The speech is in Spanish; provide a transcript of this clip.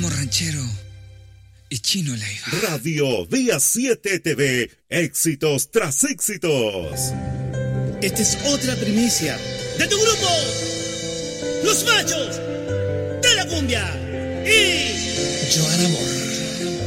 Momo Ranchero y Chino Leiva. Radio Día 7 TV, éxitos tras éxitos. Esta es otra primicia de tu grupo, Los Machos de la Cumbia y Joan Amor.